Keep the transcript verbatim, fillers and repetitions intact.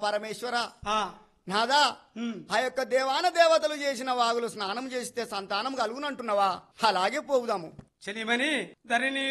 పరమేశ్వర ఆ, నాదా ఉమ్. ఆ యొక్క దేవాన దేవతలు చేసిన వాగులు స్నానం చేస్తే సంతానం కలుగునంటున్నావా? అలాగే పోగుదాము. చెలిమని ధరణి